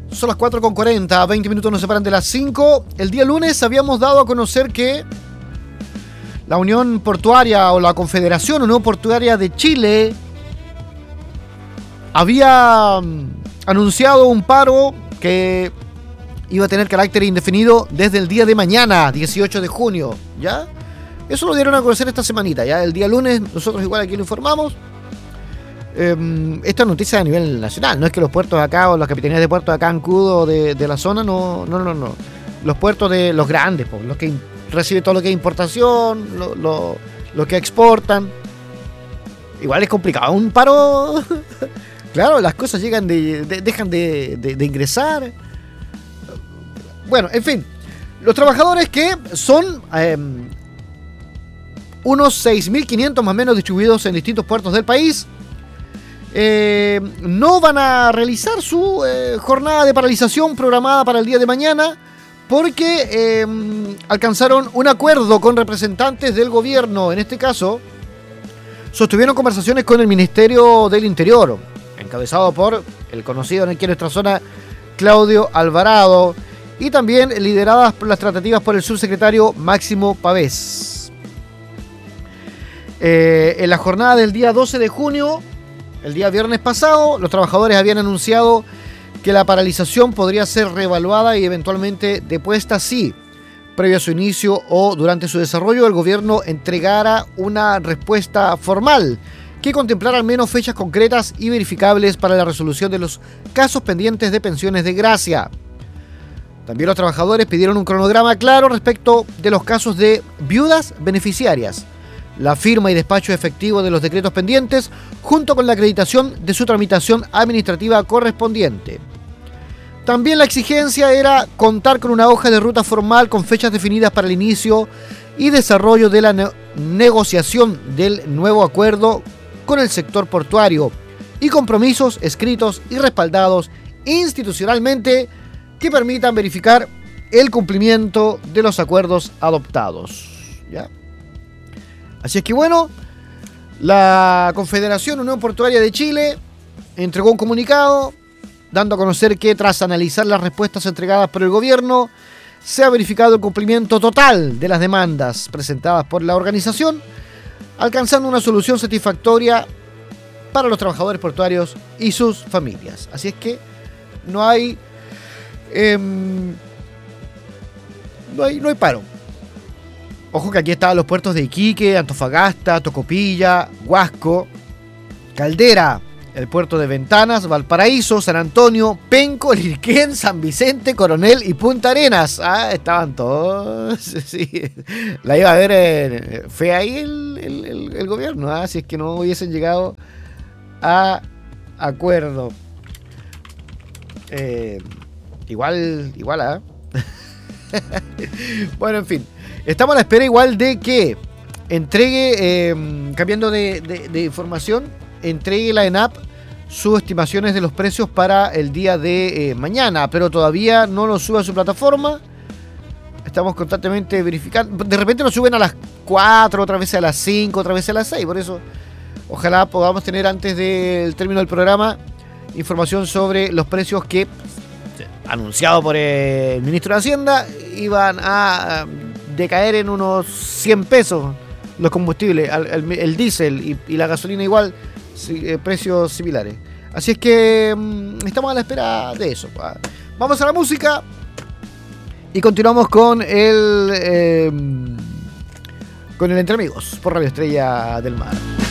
Son las 4:40, 20 minutos nos separan de las 5. El día lunes habíamos dado a conocer que la Unión Portuaria o la Confederación Unión Portuaria de Chile había anunciado un paro que iba a tener carácter indefinido desde el día de mañana, 18 de junio, ¿ya? Eso lo dieron a conocer esta semanita, ¿ya? El día lunes nosotros igual aquí lo informamos. Esta noticia a nivel nacional, no es que los puertos de acá o las capitanías de puertos de acá en Cudo de la zona, no. Los puertos de los grandes, los que reciben todo lo que es importación, lo que exportan. Igual es complicado, un paro. Claro, las cosas dejan de ingresar. Bueno, en fin, los trabajadores que son unos 6.500 más o menos distribuidos en distintos puertos del país, no van a realizar su jornada de paralización programada para el día de mañana porque alcanzaron un acuerdo con representantes del gobierno. En este caso, sostuvieron conversaciones con el Ministerio del Interior, encabezado por el conocido aquí en nuestra zona, Claudio Alvarado, y también lideradas por las tratativas por el subsecretario Máximo Pavés. En la jornada del día 12 de junio, el día viernes pasado, los trabajadores habían anunciado que la paralización podría ser reevaluada y eventualmente depuesta si, previo a su inicio o durante su desarrollo, el gobierno entregara una respuesta formal que contemplara al menos fechas concretas y verificables para la resolución de los casos pendientes de pensiones de gracia. También los trabajadores pidieron un cronograma claro respecto de los casos de viudas beneficiarias, la firma y despacho efectivo de los decretos pendientes, junto con la acreditación de su tramitación administrativa correspondiente. También la exigencia era contar con una hoja de ruta formal con fechas definidas para el inicio y desarrollo de la negociación del nuevo acuerdo con el sector portuario y compromisos escritos y respaldados institucionalmente que permitan verificar el cumplimiento de los acuerdos adoptados. ¿Ya? Así es que bueno, la Confederación Unión Portuaria de Chile entregó un comunicado dando a conocer que tras analizar las respuestas entregadas por el gobierno, se ha verificado el cumplimiento total de las demandas presentadas por la organización, alcanzando una solución satisfactoria para los trabajadores portuarios y sus familias. Así es que no hay paro. Ojo que aquí estaban los puertos de Iquique, Antofagasta, Tocopilla, Huasco, Caldera, el puerto de Ventanas, Valparaíso, San Antonio, Penco, Lirquén, San Vicente, Coronel y Punta Arenas. Ah, estaban todos. Sí. La iba a ver fea ahí el gobierno, si es que no hubiesen llegado a acuerdo. Igual, Bueno, en fin. Estamos a la espera igual de que entregue, cambiando de información, entregue la ENAP sus estimaciones de los precios para el día de mañana, pero todavía no lo sube a su plataforma. Estamos constantemente verificando. De repente lo suben a las 4, otra vez a las 5, otra vez a las 6. Por eso, ojalá podamos tener antes del término del programa información sobre los precios que, anunciado por el ministro de Hacienda, iban a decaer en unos 100 pesos los combustibles, el diésel y la gasolina igual, precios similares. Así es que estamos a la espera de eso. Vamos a la música y continuamos con el Entre Amigos por Radio Estrella del Mar.